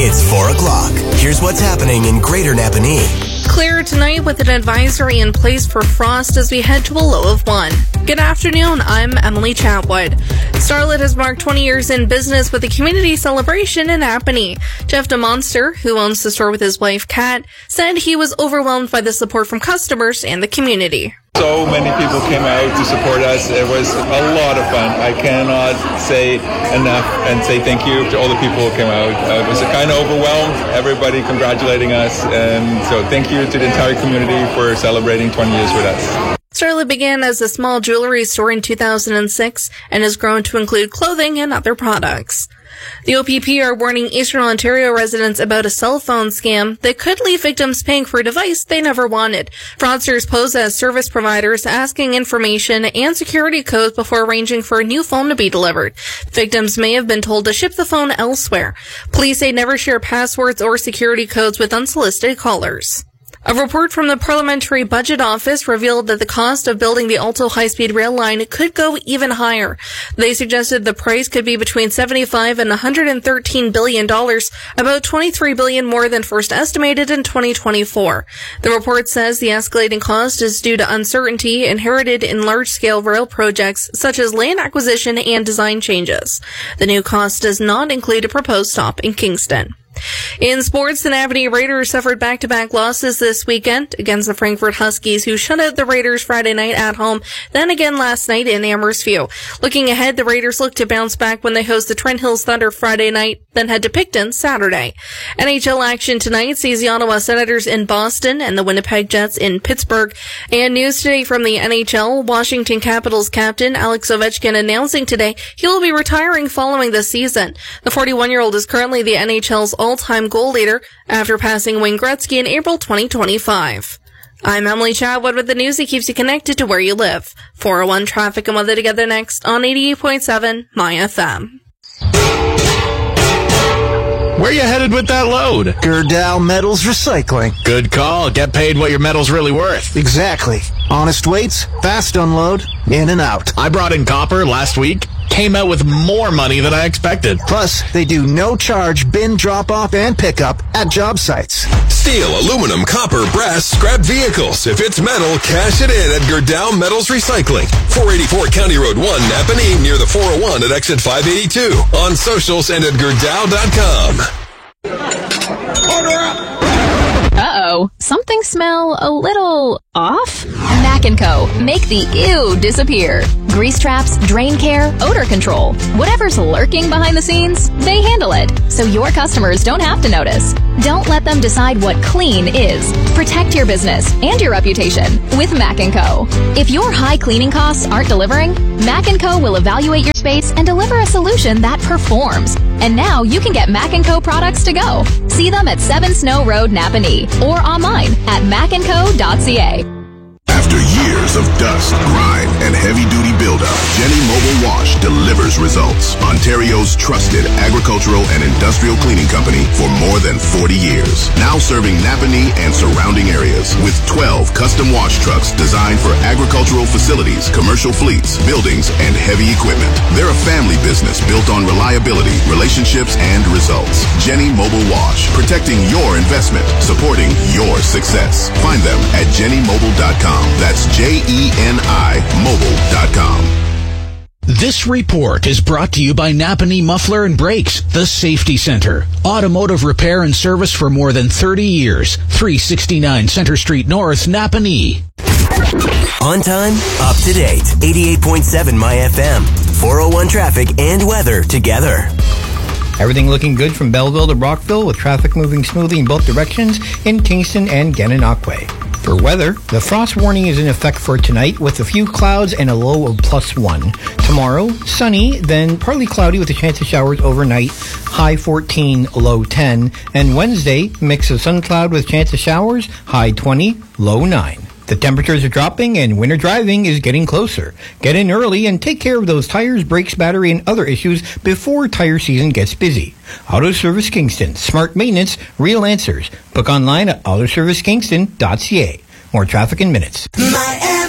It's 4 o'clock. Here's what's happening in Greater Napanee. Clear tonight with an advisory in place for frost as we head to a low of 1. Good afternoon, I'm Emily Chatwood. Starlet has marked 20 years in business with a community celebration in Napanee. Jeff DeMonster, who owns the store with his wife Kat, said he was overwhelmed by the support from customers and the community. So many people came out to support us. It was a lot of fun. I cannot say enough and say thank you to all the people who came out. I was kind of overwhelmed. Everybody congratulating us. And so thank you to the entire community for celebrating 20 years with us. Starlet began as a small jewelry store in 2006 and has grown to include clothing and other products. The OPP are warning Eastern Ontario residents about a cell phone scam that could leave victims paying for a device they never wanted. Fraudsters pose as service providers, asking information and security codes before arranging for a new phone to be delivered. Victims may have been told to ship the phone elsewhere. Police say never share passwords or security codes with unsolicited callers. A report from the Parliamentary Budget Office revealed that the cost of building the Alto high-speed rail line could go even higher. They suggested the price could be between $75 and $113 billion, about $23 billion more than first estimated in 2024. The report says the escalating cost is due to uncertainty inherited in large-scale rail projects such as land acquisition and design changes. The new cost does not include a proposed stop in Kingston. In sports, the Napanee Raiders suffered back-to-back losses this weekend against the Frankfurt Huskies, who shut out the Raiders Friday night at home, then again last night in Amherstview. Looking ahead, the Raiders look to bounce back when they host the Trent Hills Thunder Friday night, then head to Picton Saturday. NHL action tonight sees the Ottawa Senators in Boston and the Winnipeg Jets in Pittsburgh. And news today from the NHL, Washington Capitals captain Alex Ovechkin announcing today he will be retiring following the season. The 41-year-old is currently the NHL's all-time goal leader after passing Wayne Gretzky in April 2025. I'm Emily Chatwood with the news that keeps you connected to where you live. 401 traffic and weather together next on 88.7 My FM. Where you headed with that load? Gerdau Metals Recycling. Good call. Get paid what your metal's really worth. Exactly. Honest weights, fast unload, in and out. I brought in copper last week. Came out with more money than I expected. Plus, they do no-charge bin drop-off and pickup at job sites. Steel, aluminum, copper, brass, scrap vehicles. If it's metal, cash it in at Gerdau Metals Recycling. 484 County Road 1, Napanee, near the 401 at exit 582. On socials and at Gerdau.com. Uh-oh. Something smell a little off? Mac & Co. Make the ew disappear. Grease traps, drain care, odor control. Whatever's lurking behind the scenes, they handle it, so your customers don't have to notice. Don't let them decide what clean is. Protect your business and your reputation with Mac & Co. If your high cleaning costs aren't delivering, Mac & Co. will evaluate your space and deliver a solution that performs. And now you can get Mac & Co. products to go. See them at 7 Snow Road, Napanee, or online at macandco.ca. After years of dust, grime, and heavy-duty buildup, Jenny Mobile Wash delivers results. Ontario's trusted agricultural and industrial cleaning company for more than 40 years. Now serving Napanee and surrounding areas with 12 custom wash trucks designed for agricultural facilities, commercial fleets, buildings, and heavy equipment. They're a family business built on reliability, relationships, and results. Jenny Mobile Wash, protecting your investment, supporting your success. Find them at jennymobile.com. That's JENI mobile.com. This report is brought to you by Napanee Muffler and Brakes, the Safety Center. Automotive repair and service for more than 30 years. 369 Center Street North, Napanee. On time, up to date. 88.7 My FM. 401 traffic and weather together. Everything looking good from Belleville to Brockville with traffic moving smoothly in both directions in Kingston and Gananoque. For weather, the frost warning is in effect for tonight with a few clouds and a low of +1. Tomorrow, sunny, then partly cloudy with a chance of showers overnight, high 14, low 10. And Wednesday, mix of sun cloud with chance of showers, high 20, low 9. The temperatures are dropping and winter driving is getting closer. Get in early and take care of those tires, brakes, battery, and other issues before tire season gets busy. Auto Service Kingston. Smart maintenance, real answers. Book online at autoservicekingston.ca. More traffic in minutes.